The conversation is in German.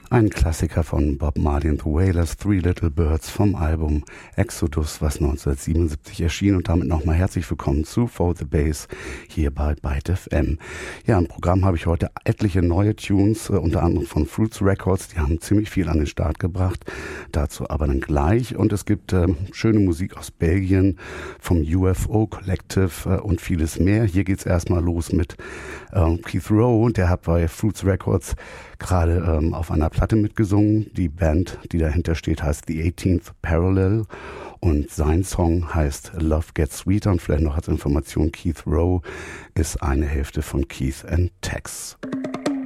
Ein Klassiker von Bob Marley and the Wailers, Three Little Birds vom Album Exodus, was 1977 erschien. Und damit nochmal herzlich willkommen zu For the Bass hier bei Byte FM. Ja, im Programm habe ich heute etliche neue Tunes, unter anderem von Fruits Records. Die haben ziemlich viel an den Start gebracht, dazu aber dann gleich. Und es gibt schöne Musik aus Belgien vom UFO Collective und vieles mehr. Hier geht's erstmal los mit Keith Rowe, der hat bei Fruits Records gerade auf einer Platte mitgesungen. Die Band, die dahinter steht, heißt The 18th Parallel und sein Song heißt Love Gets Sweeter. Und vielleicht noch als Information, Keith Rowe ist eine Hälfte von Keith and Tex.